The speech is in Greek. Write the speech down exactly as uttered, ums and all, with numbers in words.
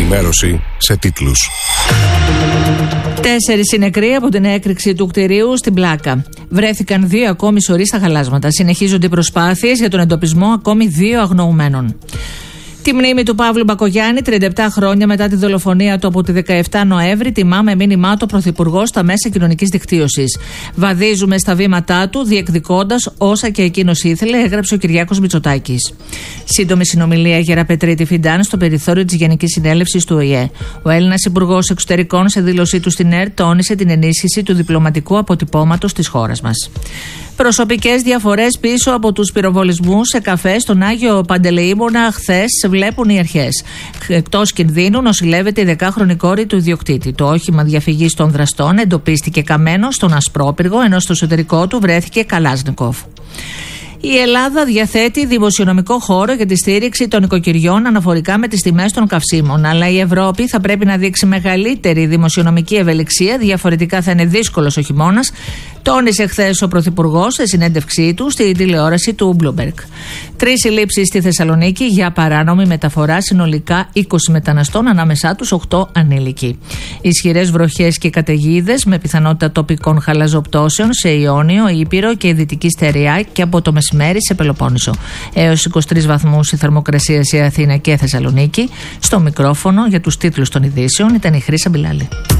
ενημέρωση σε τίτλους. Τέσσερις είναι νεκροί από την έκρηξη του κτηρίου στην Πλάκα. Βρέθηκαν δύο ακόμη σωροί στα χαλάσματα. Συνεχίζονται οι προσπάθειες για τον εντοπισμό ακόμη δύο αγνοουμένων. Τη μνήμη του Παύλου Μπακογιάννη, τριάντα επτά χρόνια μετά τη δολοφονία του από τη δεκαεφτά Νοέμβρη, τιμά με μήνυμά του Πρωθυπουργός στα μέσα κοινωνικής δικτύωσης. Βαδίζουμε στα βήματά του, διεκδικώντας όσα και εκείνος ήθελε, έγραψε ο Κυριάκος Μητσοτάκης. Σύντομη συνομιλία Γεραπετρίτη Φιντάν στο περιθώριο της Γενικής Συνέλευσης του Ο Η Ε. Ο Έλληνας Υπουργός Εξωτερικών, σε δήλωσή του στην ΕΡΤ, τόνισε την ενίσχυση του διπλωματικού αποτυπώματος της χώρας μας. Προσωπικές διαφορές πίσω από τους πυροβολισμούς σε καφέ στον Άγιο Παντελεήμονα χθες βλέπουν οι αρχές. Εκτός κινδύνου νοσηλεύεται η δεκάχρονη κόρη του ιδιοκτήτη. Το όχημα διαφυγής των δραστών εντοπίστηκε καμένο στον Ασπρόπυργο, ενώ στο εσωτερικό του βρέθηκε Καλάζνικοφ. Η Ελλάδα διαθέτει δημοσιονομικό χώρο για τη στήριξη των οικοκυριών αναφορικά με τις τιμές των καυσίμων. Αλλά η Ευρώπη θα πρέπει να δείξει μεγαλύτερη δημοσιονομική ευελιξία, διαφορετικά θα είναι δύσκολος ο χειμώνας, τόνισε χθες ο Πρωθυπουργός σε συνέντευξή του στη τηλεόραση του Bloomberg. Τρεις συλλήψεις στη Θεσσαλονίκη για παράνομη μεταφορά συνολικά είκοσι μεταναστών, ανάμεσά τους οκτώ ανήλικοι. Ισχυρές βροχές και καταιγίδες με πιθανότητα τοπικών χαλαζοπτώσεων σε Ιόνιο, Ήπειρο και Δυτική Στερεά και από το μεσημέρι σε Πελοπόννησο. Έως είκοσι τρεις βαθμούς η θερμοκρασία σε Αθήνα και Θεσσαλονίκη. Στο μικρόφωνο για τους τίτλους των ειδήσεων ήταν η Χρύσα Μπιλάλη.